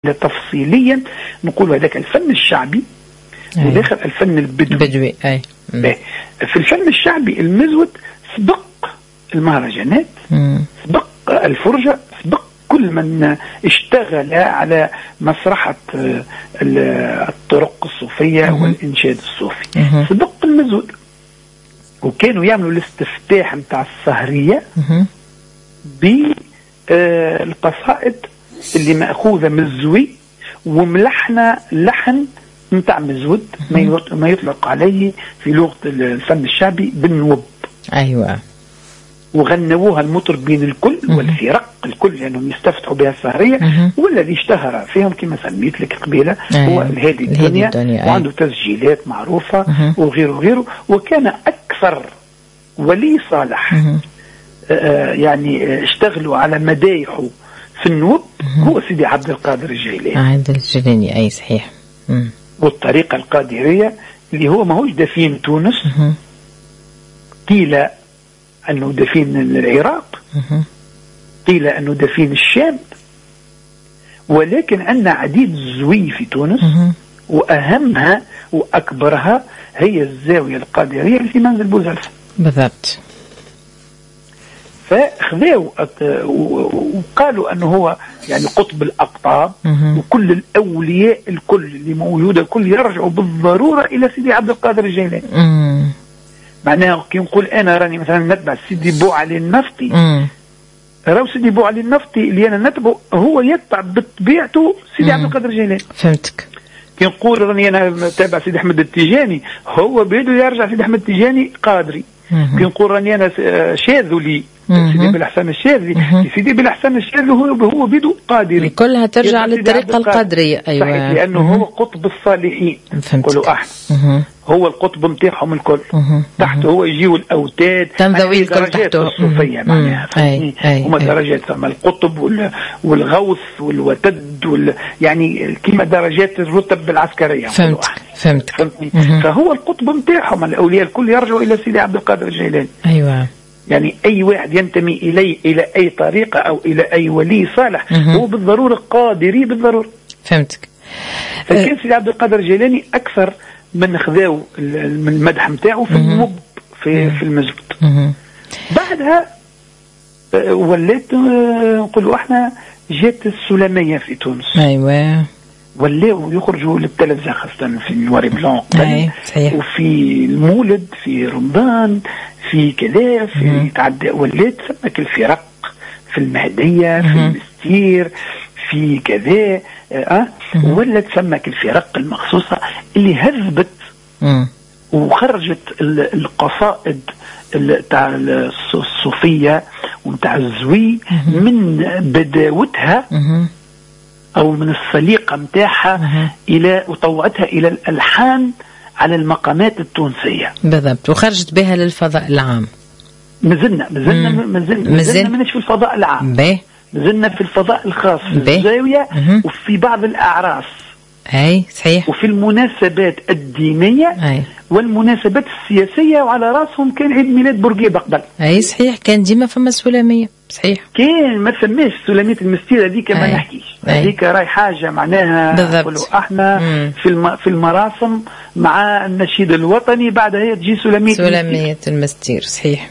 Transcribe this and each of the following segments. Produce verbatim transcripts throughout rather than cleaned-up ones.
تفصيليا نقول هذاك الفن الشعبي وداخل الفن البدوي بدوي. أي. في الفن الشعبي المزود سبق المهرجانات، مم. سبق الفرجة، سبق كل من اشتغل على مسرحة الطرق الصوفية مم. والإنشاد الصوفي مم. سبق المزود، وكانوا يعملوا الاستفتاح متاع السهرية بالقصائد اللي مأخوذة من الزوي وملحنة لحن متاع مزود ما يطلق عليه في لغة الفن الشعبي بالنوب. أيوة. وغنوها المطربين الكل والفرق الكل لأنهم يعني يستفتحوا بها السهرية، والذي اشتهر فيهم كما سميت لك قبيلة أيوة. هو الهادي الدنيا, الدنيا. وعنده أيوة. تسجيلات معروفة مه. وغيره غيره، وكان أكثر ولي صالح آه يعني اشتغلوا على مدايحه في النوب هو سيدي عبد القادر الجيلاني. عبد الجيلاني أي صحيح. مم. والطريقة القادرية اللي هو ما هوش دفين تونس، مم. قيل أنه دفين العراق، مم. قيل أنه دفين الشام، ولكن عندنا عديد زوي في تونس، مم. وأهمها وأكبرها هي الزاوية القادرية اللي في منزل بوزلفة بالضبط. فخذوا وقالوا أنه هو يعني قطب الأقطاب، مه. وكل الأولياء الكل اللي موجودة الكل يرجعوا بالضرورة إلى سيدي عبد القادر الجيلاني. مه. معناه كي نقول أنا راني مثلا نتبع سيدي بو علي النفطي، مه. راهو سيدي بو علي النفطي اللي أنا نتبعه هو يتبع بطبيعته سيدي عبد القادر الجيلاني. فهمتك. كي نقول راني أنا تابع سيدي أحمد التيجاني هو بيده يرجع سيدي أحمد التيجاني قادري. كي نقول راني أنا شاذلي سيدي بالحسن الشاذلي، سيدي بالحسن الشاذلي هو هو بيدو قادري، كلها ترجع للطريقة القادرية. أيوة. صحيح، لأنه مه. هو قطب الصالحين قولوا احنا، هو القطب نتاعهم الكل، مه. تحته هو يجيو الأوتاد تنذوي الكل تحته الصوفية معناها هما درجات، ثم القطب والغوث والوتد وال... يعني كما درجات الرتب العسكرية. فهمتك فهمتك. فهو القطب نتاعهم الأولياء الكل يرجعوا إلى سيدي عبد القادر الجيلاني. أيوة. يعني أي واحد ينتمي إليه إلى أي طريقة أو إلى أي ولي صالح مه. هو بالضرورة قادري بالضرورة. فهمتك. فكان سيدي عبد القادر الجيلاني أكثر من خذاو من المدح متاعه في النوب في مه. في المزود. مه. بعدها ولات نقولوا احنا جات السلمية في تونس. أيوة. ولاو يخرجوا للتلفزة خاصة في النوار بلون صحيح. وفي المولد في رمضان في كذا في تعدى ولات سمك الفرق في المهدية في المستير في كذا اه ولات سمك الفرق المخصوصة اللي هذبت وخرجت القصائد تاع الصوفية وتاع الزوي من بداوتها أو من السليقة متاعها إلى وطوعتها إلى الألحان على المقامات التونسية بالضبط، وخرجت بها للفضاء العام. مازلنا مازلنا مازلنا مازلنا منش في الفضاء العام، مازلنا في الفضاء الخاص في الزاوية وفي بعض الأعراس. أي صحيح. وفي المناسبات الدينية أي. والمناسبات السياسية، وعلى راسهم كان عيد ميلاد بورقيبة قبل. أي صحيح، كان ديما فما سلامية. صحيح. كان ما تسميش سلامية المستير هذيك ما نحكيش، هذيك راي حاجة معناها نقولوا احنا مم. في الم... في المراسم مع النشيد الوطني بعدها هي تجي سلامية سلامية المستير. صحيح.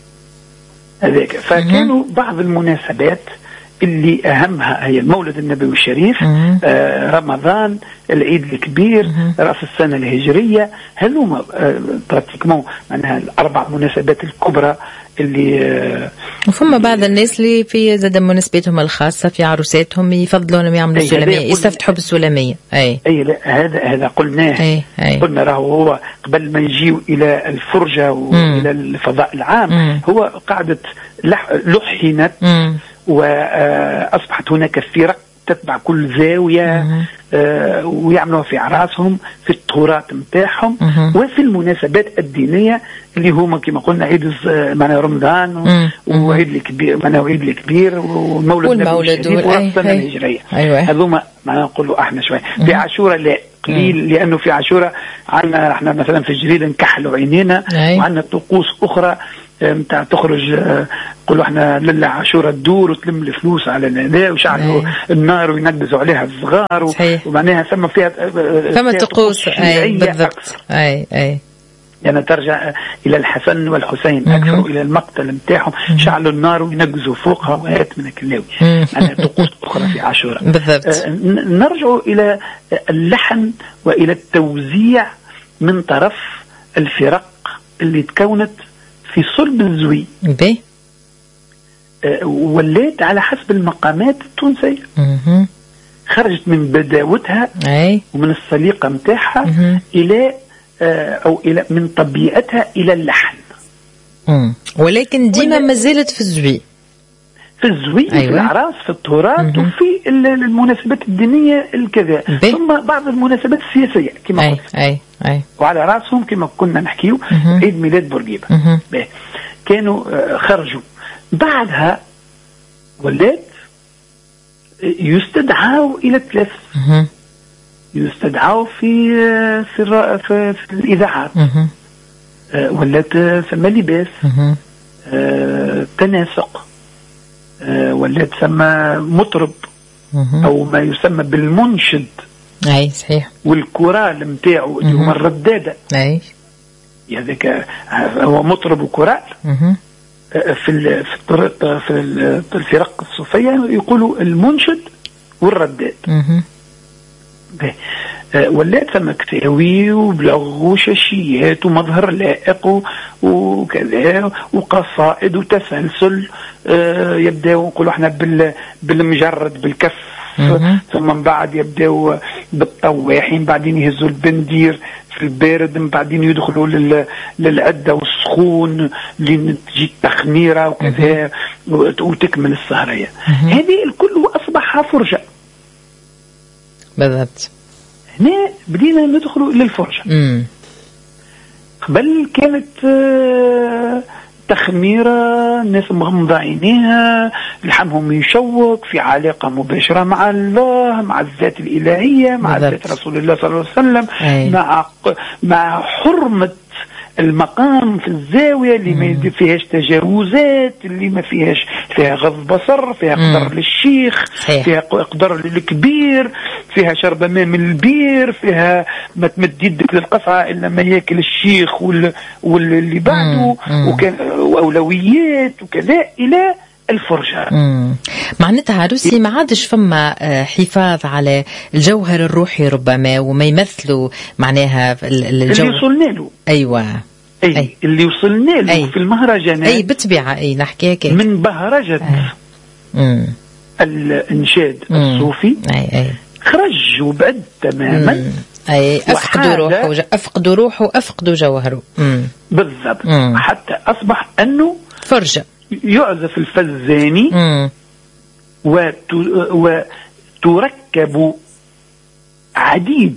هذاك فكانوا مم. بعض المناسبات اللي أهمها هي المولد النبوي الشريف، آه رمضان، العيد الكبير، مم. رأس السنة الهجرية، هذوما آه براتيكمون معناها الأربع مناسبات الكبرى اللي آه وفما بعض الناس اللي في زاد مناسبتهم الخاصة في عروساتهم يفضلون أن يعملوا السلامية، يستفتحوا بالسلامية. أي أي لا هذا هذا قلناه. أي أي. قلنا راهو هو قبل ما يجيو إلى الفرجة وإلى الفضاء العام مم. هو قاعدة لح لحنت مم. وأصبحت هناك فرق تتبع كل زاوية آه ويعملوا في أعراسهم في الطهورات متاعهم وفي المناسبات الدينية اللي هما كما قلنا عيد معنا رمضان وعيد الكبير معنا عيد الكبير والمولد والمولد والسنة الهجرية. أيوة. هذوما معنا نقولوا احنا شوي. في عاشوراء لا قليل مم. لأنه في عاشوراء عندنا احنا مثلا في الجريدة نكحلوا عينينا وعندنا طقوس أخرى متاع تخرج يقولوا احنا لله عاشوره تدور وتلم الفلوس على النادي وشعلوا النار وينقزوا عليها الصغار ومعناها ثم فيها ثم طقوس اي بالضبط اي اي يعني ترجع الى الحسن والحسين اكثر الى المقتل نتاعهم شعلوا النار وينقزوا فوقها وهات من الكلاوي يعني طقوس اخرى في عاشوره بالضبط. نرجع الى اللحن والى التوزيع من طرف الفرق اللي تكونت في صلب الزوي بي ولات على حسب المقامات التونسية خرجت من بداوتها أي. ومن السليقة متاعها إلى أو إلى من طبيعتها إلى اللحن مم. ولكن ديما ما زالت في الزوي في الزوي أيوة. في الأعراس في التراث وفي المناسبات الدينية الكذا ثم بعض المناسبات السياسية كما أي. قلت أي. أي. وعلى رأسهم كما كنا نحكيه عيد ميلاد بورقيبة كانوا خرجوا بعدها ولات يستدعوا إلى الثلاث يستدعوا في في, في, في الإذاعات ولات ثم لباس تناسق ولات ثم مطرب أو ما يسمى بالمنشد أي صحيح والكورال متاعه اللي هما الردادة أي هذاك هو مطرب وكورال في في الفرق الصوفية يقولوا المنشد والرداد ولات ثم كتاوي وبلغ وشاشيات ومظهر لائق وكذا وقصائد وتسلسل يبداو نقولوا احنا بالمجرد بالكف ثم من بعد يبداو بالطواحين بعدين يهزوا البندير في البارد من بعدين يدخلوا للعدة والسخون لين تجي التخميرة وكذا وتكمل السهرية هذه الكل أصبح فرجة بالضبط. هنا بدينا ندخلوا للفرجة مم. قبل كانت آه تخميرة الناس مغمضة عينيها لحمهم يشوق في علاقة مباشرة مع الله مع الذات الإلهية مع ذات رسول الله صلى الله عليه وسلم أي. مع مع حرمة المقام في الزاوية اللي ما فيهاش تجاوزات اللي ما فيهاش فيها غض بصر فيها قدر للشيخ صحيح. فيها قدر للكبير فيها شرب ماء من البير فيها ما تمد يدك للقصعة إلا ما ياكل الشيخ وال... واللي بعده وكان وأولويات وكذا إلى الفرجة. معناتها عروسي ما عادش فما حفاظ على الجوهر الروحي ربما وما يمثلوا معناها الجوهر اللي وصلنا له. أيوة أي, أي. اللي وصلنا له أي. في المهرجانات أي بالطبيعة أي نحكي هيك من بهرجة أي. الإنشاد مم. الصوفي أي أي. خرج وبعد تماما مم. أي أفقدوا روحه وج... أفقدوا روحه وأفقدوا جوهره بالضبط حتى أصبح أنه فرجة يعزف الفزاني وت... وتركب عديد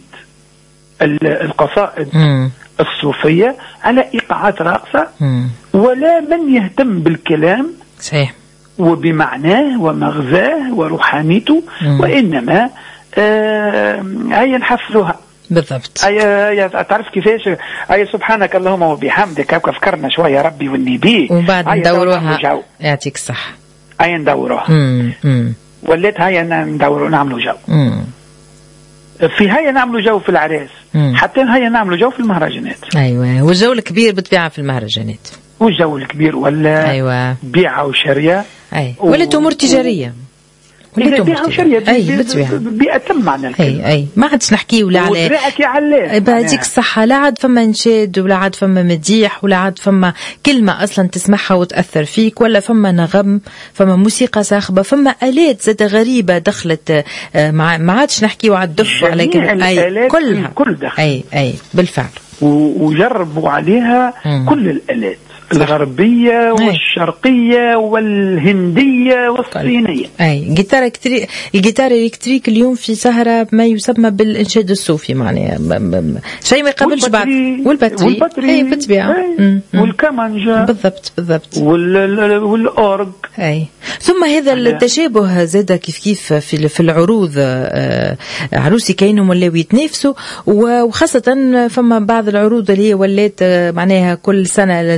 القصائد مم. الصوفية على إيقاعات راقصة ولا من يهتم بالكلام صحيح وبمعناه ومغزاه وروحانيته مم. وإنما آه هيا نحفلوها بالضبط. أي تعرف كيفاش أي سبحانك اللهم وبحمدك هكا فكرنا شوية ربي والنبي وبعد ندوروها يعطيك الصحة أي ندوروها وليت هيا ندوروا نعملوا جو مم. في هيا نعملوا جو في العراس مم. حتى هيا نعملوا جو في المهرجانات أيوة والجو الكبير بتبيعها في المهرجانات والجو الكبير ولا أيوة بيعة وشرية أي ولت أمور تجارية إذا بيعة وشرية أي بأتم معنى الكلمة أي أي ما عادش نحكي ولا على ودرعك يا علاه بعديك الصحة لا عاد فما انشاد ولا عاد فما مديح ولا عاد فما كلمة أصلا تسمعها وتأثر فيك ولا فما نغم فما موسيقى صاخبة فما آلات زادة غريبة دخلت ما عادش نحكي وعلى الدف على كده أي كلها كل دخل أي أي بالفعل وجربوا عليها مم. كل الآلات الغربية والشرقية والهندية والصينية أي جيتار كتري... الجيتار الإلكتريك اليوم في سهرة ما يسمى بالإنشاد الصوفي معناها شيء ما يقابلش بعد والباتري والباتري أي بالطبيعة والكمانجا بالضبط بالضبط وال... والأورج أي ثم هذا التشابه زاد كيف كيف في في العروض عروسي كاينهم ولاو يتنافسوا وخاصة فما بعض العروض اللي هي ولات معناها كل سنة لازم فما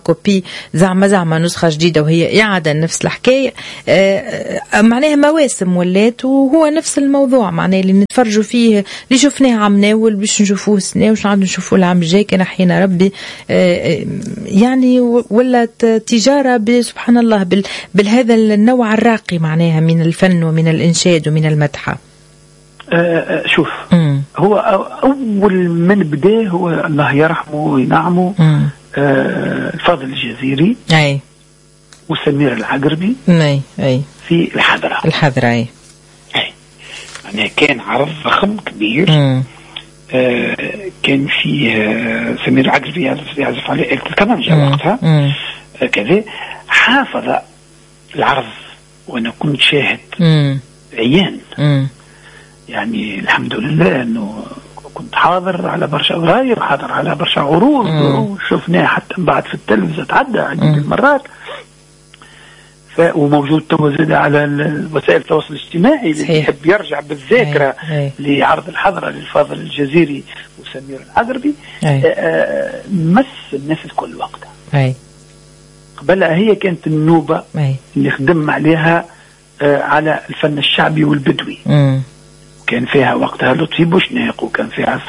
كوبي زعما زعما نسخة جديدة وهي إعادة نفس الحكاية. معناها مواسم ولات وهو نفس الموضوع، معناه اللي نتفرجوا فيه اللي شفناه عم ناول باش نشوفوه السنة وش نعود نشوفوه العام الجاي كان أحيانا ربي. يعني ولات تجارة سبحان الله بهذا النوع الراقي معناها من الفن ومن الإنشاد ومن المدحة. أه شوف مم. هو أول من بدأ هو الله يرحمه وينعمه أه الفاضل الجزيري أي وسمير العقربي أي أي في الحضرة الحضرة أي أي يعني كان عرض ضخم كبير. أه كان فيه سمير العقربي يعزف عليه آلة الكمانجة وقتها أه كذا حافظ العرض وأنا كنت شاهد مم. عيان مم. يعني الحمد لله انه كنت حاضر على برشا غراير، حاضر على برشا عروض وشفناه حتى بعد في التلفزة تعدى عدة المرات، ف وموجود تو زاد على وسائل التواصل الاجتماعي اللي يحب يرجع بالذاكرة لعرض الحضرة للفاضل الجزيري وسمير العقربي. مس الناس كل وقتها. قبلها هي كانت النوبة أي. اللي خدم عليها على الفن الشعبي والبدوي. مم. كان فيها وقتها لطفي بوشناق وكان فيها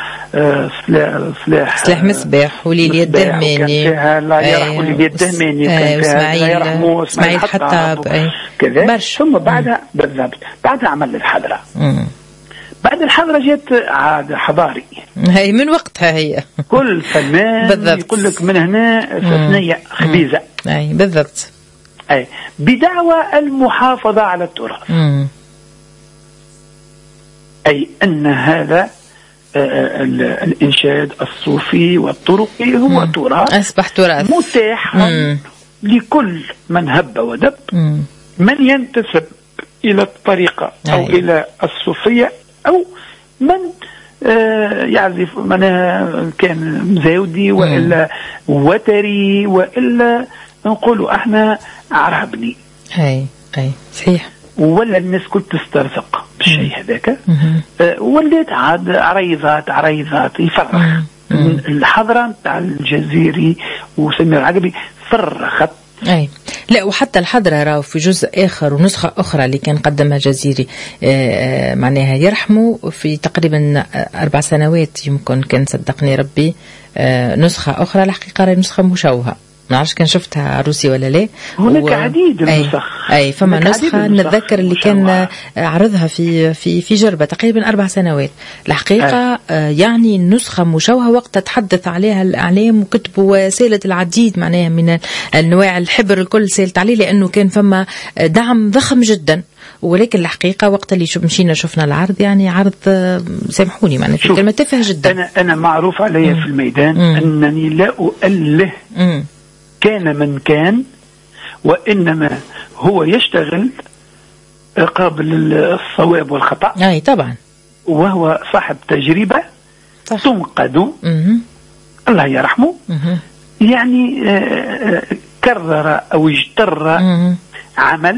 صلاح صلاح مسباح وليليا الدهماني وكان فيها لا يرحم وليليا الدهماني وكان فيها لا يرحمه اسماعيل حطاب كذا. ثم بعدها بالضبط بعدها عمل الحضرة. مم. بعد الحضرة جت عاد حضاري هي من وقتها هي كل فنان يقول لك من هنا ثنية خبيزة اي بالضبط اي بدعوى المحافظة على التراث. مم. أي أن هذا الإنشاد الصوفي والطرقي هو مم. تراث أصبح تراث متاح لكل من هب ودب. مم. من ينتسب إلى الطريقة أو أي. إلى الصوفية أو من يعزف من كان مزاودي وإلا وتري وإلا نقولوا احنا عربني. أي أي صحيح. ولا الناس كنت تسترزق بالشيء هذاك. أه ولات عاد عريضات عريضات يفرخ. الحضرة نتاع الجزيري وسمير العقربي فرخت. أي لا وحتى الحضرة راهو في جزء آخر ونسخة أخرى اللي كان قدمها جزيري آه معناها يرحمه في تقريبا أربع سنوات يمكن كان صدقني ربي آه نسخة أخرى الحقيقة نسخة مشوهة ما عرفش كان شفتها روسي ولا لا. هناك و... عديد النسخ. أي, أي فما نسخة نتذكر اللي كان عرضها في في في جربة تقريبا أربع سنوات الحقيقة. آه يعني النسخة مشوهة وقت تحدث عليها الإعلام وكتبوا سالت العديد معناها من النواع الحبر الكل سالت عليه لأنه كان فما دعم ضخم جدا. ولكن الحقيقة وقت اللي شو مشينا شفنا العرض يعني عرض سامحوني معناها في كلمة تافه جدا. أنا أنا معروف علي في الميدان مم. أنني لا أؤله مم. كان من كان وإنما هو يشتغل قابل الصواب والخطأ. أي طبعا. وهو صاحب تجربة صح. تنقد مم. الله يرحمه مم. يعني كرر أو اجتر مم. عمل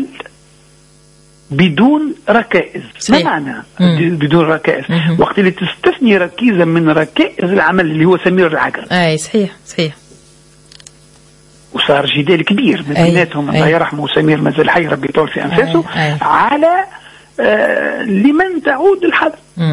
بدون ركائز. ما معنى مم. بدون ركائز؟ مم. وقت اللي تستثني ركيزة من ركائز العمل اللي هو سمير العقربي. أي صحيح صحيح. وصار جدال كبير بيناتهم الله يرحمه سمير مازال حي ربي يطول في أنفاسه على آه لمن تعود الحظ.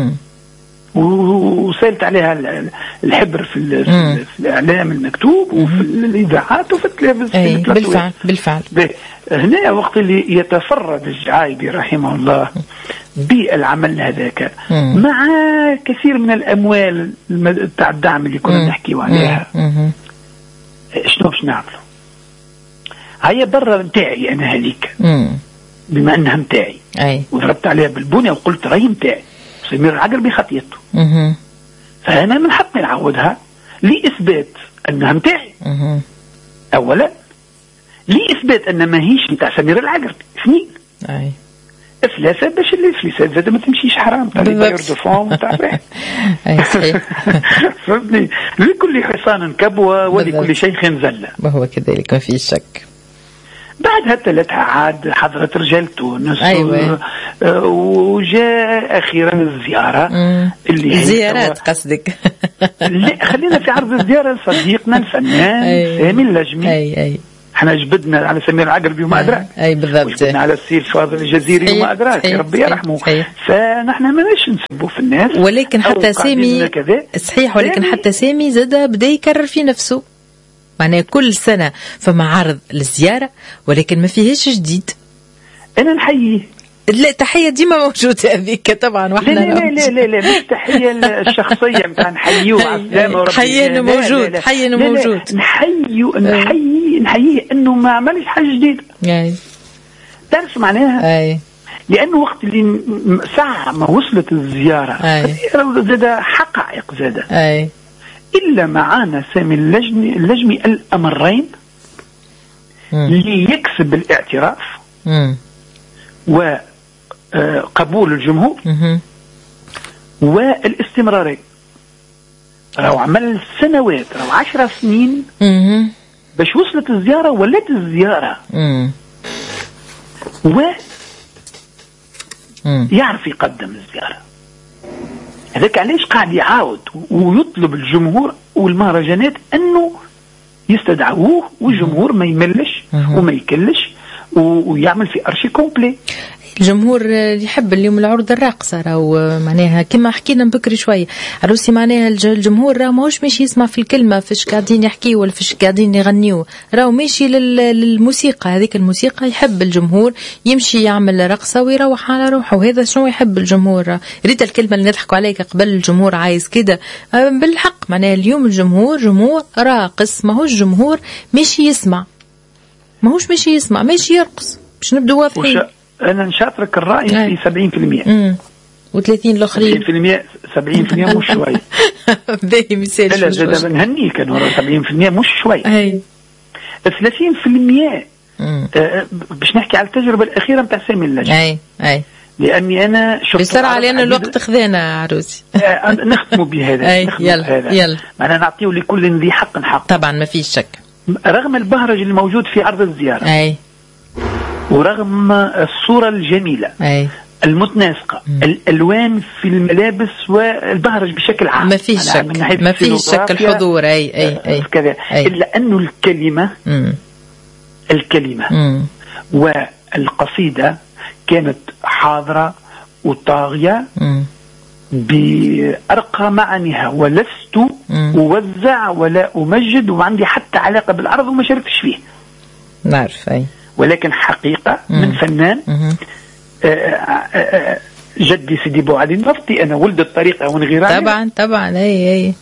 وسالت عليها الحبر في, في الإعلام المكتوب وفي الإذاعات وفي التلفزيون. بالفعل بالفعل. هنا وقت اللي يتفرد الجعايبي رحمه الله بالعمل هذاك مع كثير من الأموال تاع الدعم اللي كنا نحكيو عليها شنو باش نعملوا؟ هيا برا متاعي أنا هذيك بما أنها متاعي وضربت عليها بالبنية وقلت راهي متاعي سمير العقربي خطيته فأنا من حقي نعودها لإثبات أنها متاعي أولا لإثبات أن ما هيش متاع سمير العقربي اثنين أي ثلاثة باش اللي فليسات زاد ما تمشيش حرام تاع لي باير دو فون تاع فريح. أي صحيح. فهمتني لكل حصان كبوة ولكل شيخ زلة. وهو كذلك ما فيه شك. بعدها ثلاثة عاد حضرت رجال تونس. أيوة. وجاء أخيرا الزيارة. مم. اللي زيارات قصدك. لا خلينا في عرض الزيارة صديقنا الفنان أي. سامي اللجمي. أي أي. احنا جبدنا على سمير العقربي وما أدراك. أي بالضبط. وجبدنا على السير فاضل الجزيري وما أدراك، ربي يرحمه. فنحن ما ناش نسبوا في الناس، ولكن حتى سامي صحيح، ولكن سامي حتى سامي زاد بدا يكرر في نفسه، معناها كل سنة فما عرض للزيارة ولكن ما فيهش جديد. أنا نحييه. لا تحية ديما موجودة هذيك طبعا، واحنا لا لا لا لا, لا مش تحية الشخصية متاع نحييه على السلامة وربي حيينه موجود، حيينه موجود، نحييه نحييه نحييه إنه ما عملش حاجة جديدة. أي. تعرف معناها؟ أي. لأنه وقت اللي ساعة ما وصلت الزيارة زاد حقائق زاد. أي. إلا معانا سامي اللجمي اللجمي الأمرين ليكسب الاعتراف مم. وقبول الجمهور مم. والاستمرارية. راهو عمل سنوات، راهو عشر سنين مم. باش وصلت الزيارة ولات الزيارة مم. و يعرف يقدم الزيارة. هذاك علاش قاعد يعاود ويطلب الجمهور والمهرجانات انه يستدعوه والجمهور ما يملش وما يكلش ويعمل في ارشي كومبلي. الجمهور يحب اليوم العروض الراقصة، راهو معناها كما حكينا بكري شوية عروسي، معناها الجمهور راهو ماهوش ماشي يسمع في الكلمة فيش قاعدين يحكيوا ولا فيش قاعدين يغنيوا، راهو ماشي للموسيقى. هذيك الموسيقى يحب الجمهور يمشي يعمل رقصة ويروح على روحه، وهذا شنو يحب الجمهور. ريت الكلمة اللي نضحكوا عليك قبل الجمهور عايز كده بالحق، معناها اليوم الجمهور جمهور راقص، ماهوش جمهور ماشي يسمع، ماهوش ماشي يسمع ماشي يرقص. باش نبدو واضحين. أنا نشاطرك الرأي في سبعين في المية. امم وثلاثين الآخرين. سبعين في المية سبعين في المية مش شوي. باهي مثال. لا زاد بنهني كانوا سبعين في المية مش شوي. أي. ثلاثين في المية آه باش نحكي على التجربة الأخيرة متاع سامي اللجمي. أي أي. لأني أنا شفت بسرعة لأن الوقت خذانا عروسي. آه نختموا بهذا. أي يلا بهذا. يلا. معنا نعطيه لكل ذي حق حق. طبعا ما فيش شك. رغم البهرج الموجود في عرض الزيارة. أي. ورغم الصورة الجميلة أي. المتناسقة مم. الألوان في الملابس والبهرج بشكل عام ما فيش شك ما فيش شك الحضور أي أي أي كذا، إلا أنه الكلمة مم. الكلمة مم. والقصيدة كانت حاضرة وطاغية بأرقى معانيها، ولست مم. أوزع ولا أمجد وعندي حتى علاقة بالعرض وما شاركتش فيه. نعرف أي. ولكن حقيقة مم. من فنان آآ آآ جدي سيدي بو علي النفطي، أنا ولد الطريقة ونغيراني طبعا طبعا أي أي.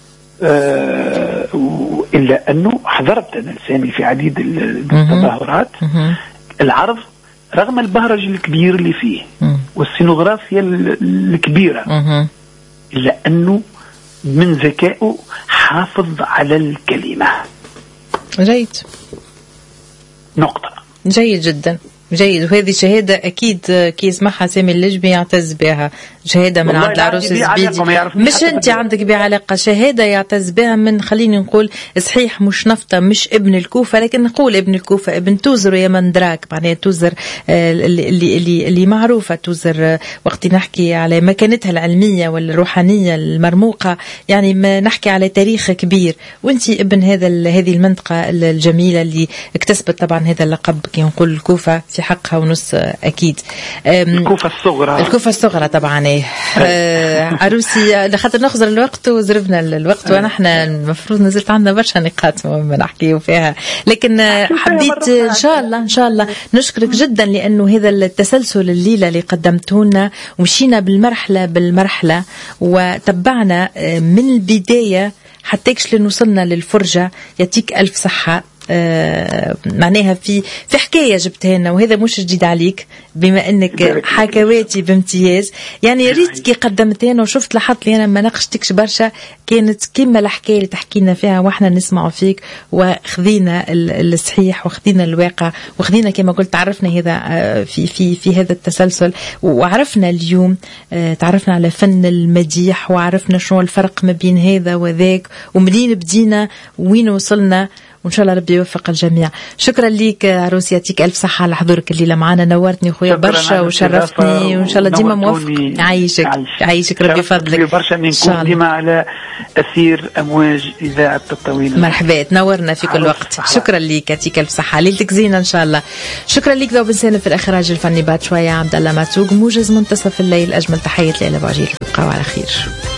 إلا أنه حضرت أنا سامي في عديد التظاهرات. العرض رغم البهرج الكبير اللي فيه مم. والسينوغرافيا الكبيرة مم. إلا أنه من ذكائه حافظ على الكلمة. جيد. نقطة. جيد جدا جيد. وهذه شهادة أكيد كي يسمعها سامي اللجمي يعتز بها، شهادة من عند العروس الزبيدي، مش أنت عندك بعلاقة، شهادة يعتز بها من خليني نقول صحيح مش نفطة مش ابن الكوفة، لكن نقول ابن الكوفة ابن توزر يا من دراك، معناها توزر اللي, اللي, اللي معروفة توزر وقت نحكي على مكانتها العلمية والروحانية المرموقة، يعني ما نحكي على تاريخ كبير، وانت ابن هذا هذه المنطقة الجميلة اللي اكتسبت طبعا هذا اللقب كي نقول الكوفة في حقها ونص أكيد. الكوفة الصغرى. الكوفة الصغرى طبعا إيه. عروسي لخاطر نخزر الوقت وزربنا الوقت، ونحن المفروض نزلت عندنا برشا نقاط مهمة نحكي فيها، لكن حبيت إن شاء الله إن شاء الله نشكرك جدا لأنه هذا التسلسل الليلة اللي قدمتونا ومشينا بالمرحلة بالمرحلة وتبعنا من البداية حتى لين وصلنا للفرجة. يعطيك ألف صحة. آه معناها في في حكايه جبتها لنا، وهذا مش جديد عليك بما انك حكواتي بامتياز، يعني ريت كي قدمتها لنا وشفت لاحظت لي انا ما ناقشتكش برشا، كانت كما الحكايه اللي تحكينا فيها واحنا نسمعوا فيك، وخذينا الصحيح وخذينا الواقع وخذينا كما قلت تعرفنا هذا في في في هذا التسلسل، وعرفنا اليوم آه تعرفنا على فن المديح، وعرفنا شنو الفرق ما بين هذا وذاك، ومنين بدينا وين وصلنا، وإن شاء الله ربي يوفق الجميع. شكرا ليك عروس، يعطيك ألف صحة على حضورك الليلة معنا، نورتني خويا برشا وشرفتني، وإن شاء الله ديما موفق. يعيشك يعيشك ربي فضلك برشا نكون ديما على أثير أمواج إذاعة الطويلة. مرحبا، تنورنا في كل وقت. شكرا ليك، يعطيك ألف صحة، ليلتك زينة إن شاء الله. شكرا ليك ذوب إنسان في الإخراج الفني بعد شوية عبد الله معتوق، موجز منتصف الليل. أجمل تحية لألا بعجيل، تبقوا على خير.